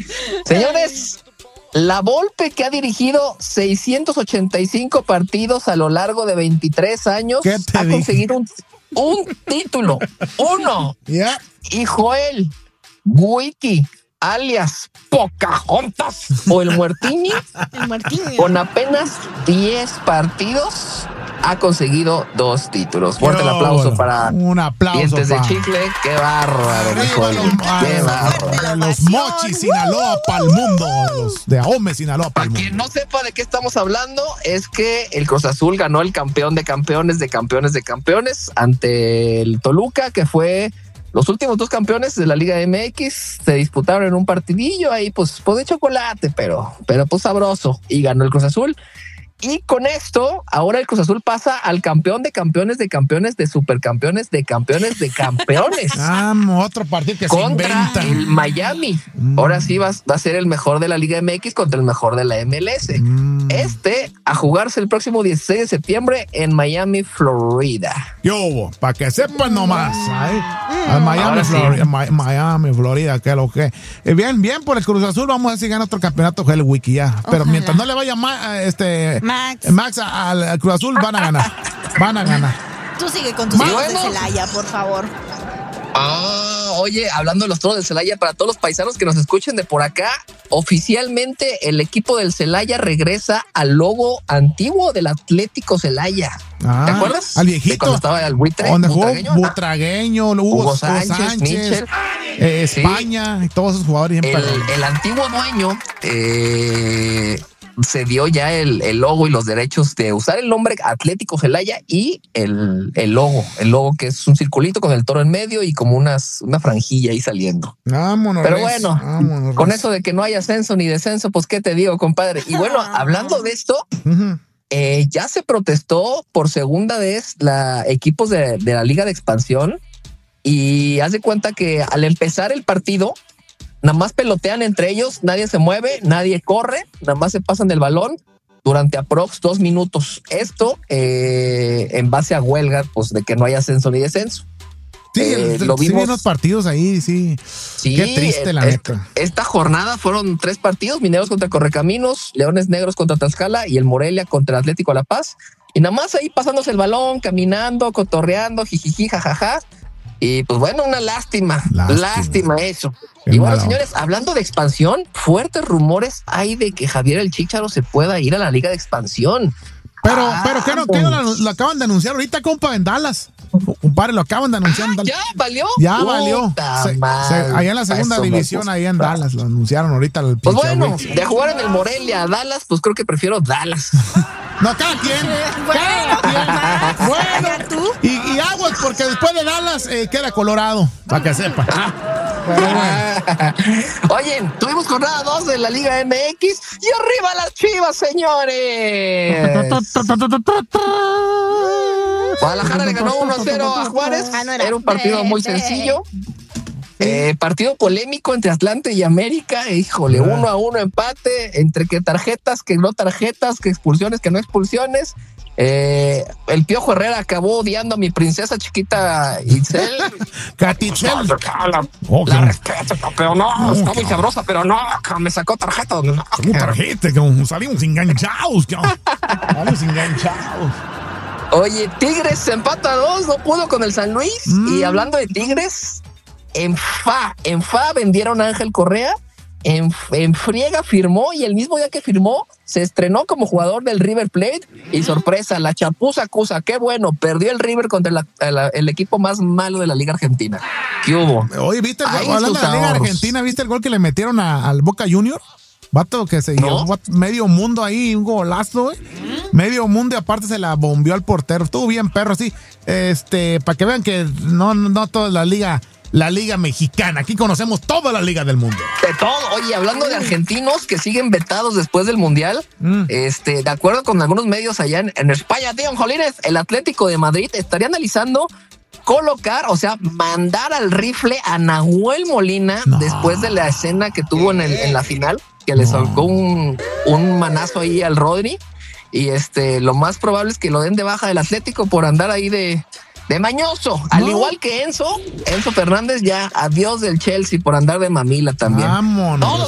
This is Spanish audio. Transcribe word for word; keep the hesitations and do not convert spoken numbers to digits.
Señores, la Volpe, que ha dirigido seiscientos ochenta y cinco partidos a lo largo de veintitrés años, ha dije? conseguido un, un título, uno. Yeah. Y Joel Wiki, alias Pocahontas o el Muertini, el Muertini, con apenas diez partidos, ha conseguido dos títulos. Fuerte el aplauso para un aplauso, Dientes pa. de Chicle. Qué bárbaro, Joel. Qué bárbaro. De los Mochis, Sinaloa, pa'l mundo. Los de Ahome, Sinaloa, pa'l mundo. Para quien no sepa de qué estamos hablando, es que el Cruz Azul ganó el campeón de campeones de campeones de campeones ante el Toluca, que fue los últimos dos campeones de la Liga M X. Se disputaron en un partidillo ahí, pues, pues de chocolate, pero, pero pues sabroso. Y ganó el Cruz Azul. Y con esto, ahora el Cruz Azul pasa al campeón de campeones de campeones de supercampeones de campeones de campeones. Ah, otro partido que contra se inventa. el Miami. Mm. Ahora sí va, va a ser el mejor de la Liga M X contra el mejor de la M L S. Mm. Este a jugarse el próximo dieciséis de septiembre en Miami, Florida. Yo, para que sepan nomás. ¿eh? Mm. Miami, Florida, sí. Miami, Florida, que lo que. Eh, bien, bien por el Cruz Azul. Vamos a ver si gana otro campeonato el Wiki ya. Ojalá. Pero mientras no le vaya más, este. Max, Max al, al Cruz Azul van a ganar. Van a ganar. Tú sigue con tus hijos de Celaya, por favor. Ah, oye, hablando de los Toros del Celaya, para todos los paisanos que nos escuchen de por acá, oficialmente el equipo del Celaya regresa al logo antiguo del Atlético Celaya. Ah, ¿te acuerdas? Al viejito. De cuando estaba el buitre. Donde jugó Butragueño, Hugo, Hugo Sánchez, Sánchez Mitchell, eh, España, sí. Y todos esos jugadores. El, el antiguo dueño eh, se dio ya el, el logo y los derechos de usar el nombre Atlético Celaya y el, el logo, el logo que es un circulito con el toro en medio y como unas, una franjilla ahí saliendo. Vámonos. Pero bueno, vámonos, con eso de que no hay ascenso ni descenso, pues qué te digo, compadre. Y bueno, hablando de esto, uh-huh. eh, ya se protestó por segunda vez la equipos de, de la Liga de Expansión y haz de cuenta que al empezar el partido, nada más pelotean entre ellos, nadie se mueve, nadie corre, nada más se pasan el balón durante aprox dos minutos. Esto eh, en base a huelga, pues de que no hay ascenso ni descenso. Sí, eh, el, lo sí vimos los partidos ahí, sí. Sí, qué triste, la esta, neta. Esta jornada fueron tres partidos: Mineros contra Correcaminos, Leones Negros contra Tlaxcala y el Morelia contra Atlético La Paz. Y nada más ahí pasándose el balón, caminando, cotorreando, jijiji, jajaja. Y pues bueno, una lástima, lástima, lástima eso. Qué y bueno, malo. Señores, hablando de expansión, fuertes rumores hay de que Javier el Chícharo se pueda ir a la Liga de Expansión. Pero, ah, pero ¿qué no, qué no lo, lo acaban de anunciar ahorita, compa, en Dallas? Compadre, lo acaban de anunciar ah, en Dallas. ¿Ya valió? Ya valió. Se, se, allá en la segunda Eso división, ahí en Dallas, lo anunciaron ahorita. El pues bueno, de jugar en el Morelia a Dallas, pues creo que prefiero Dallas. No, cada quien. Bueno, cada quien. Bueno, ¿tú? Y, y aguas, porque después de Dallas eh, queda Colorado, para que sepa. Bueno. Oye, tuvimos jornada dos de la Liga M X y arriba las Chivas, señores. Guadalajara le ganó uno a cero a Juárez. Ah, no era. era un partido muy sencillo. Eh, partido polémico entre Atlante y América. Híjole, uno a uno empate. Entre que tarjetas, que no tarjetas, que expulsiones, que no expulsiones. Eh, el Piojo Herrera acabó odiando a mi princesa chiquita Itzel. Catichel. La, oh, la respeto, pero no, no, está muy sabrosa, pero no, me sacó tarjeta. No, tarjeta, que salimos enganchados. Salimos enganchados. Oye, Tigres se empata a dos, no pudo con el San Luis. Mm. Y hablando de Tigres, en F A, en F A vendieron a Ángel Correa. En, en friega firmó y el mismo día que firmó se estrenó como jugador del River Plate y sorpresa, la chapuza acusa, qué bueno, perdió el River contra la, la, el equipo más malo de la Liga Argentina. ¿Qué hubo? Oye, ¿viste el gol, hablando de la Liga Argentina, ¿viste el gol que le metieron a, al Boca Junior? Vato que se ¿No? llevó medio mundo ahí, un golazo, güey. Medio mundo y aparte se la bombeó al portero. Estuvo bien, perro, así. Este, para que vean que no, no toda la liga... La Liga Mexicana. Aquí conocemos toda la Liga del mundo. De todo. Oye, hablando de argentinos que siguen vetados después del Mundial, mm. este, de acuerdo con algunos medios allá en, en España, tío Jolines, el Atlético de Madrid estaría analizando colocar, o sea, mandar al rifle a Nahuel Molina no. después de la escena que tuvo en, el, en la final, que le sacó no. un, un manazo ahí al Rodri. Y este, lo más probable es que lo den de baja del Atlético por andar ahí de... De mañoso, al no. igual que Enzo, Enzo Fernández ya adiós del Chelsea por andar de mamila también. Vámonos. Todos